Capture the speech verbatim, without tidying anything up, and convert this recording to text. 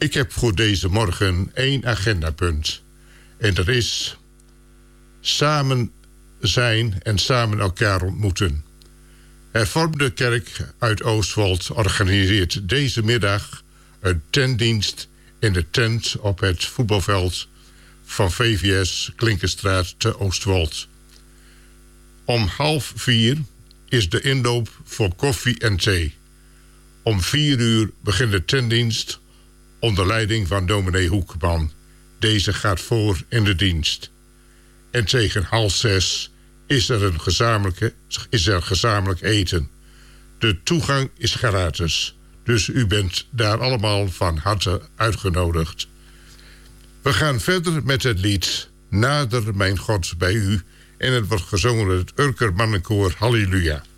Ik heb voor deze morgen één agendapunt. En dat is samen zijn en samen elkaar ontmoeten. Hervormde Kerk uit Oostwold organiseert deze middag een tentdienst in de tent op het voetbalveld van V V S Klinkenstraat te Oostwold. Om half vier is de inloop voor koffie en thee. Om vier uur begint de tentdienst onder leiding van dominee Hoekman. Deze gaat voor in de dienst. En tegen half zes is er een gezamenlijke, is er gezamenlijk eten. De toegang is gratis, dus u bent daar allemaal van harte uitgenodigd. We gaan verder met het lied Nader mijn God bij u. En het wordt gezongen door het Urker Mannenkoor Halleluja.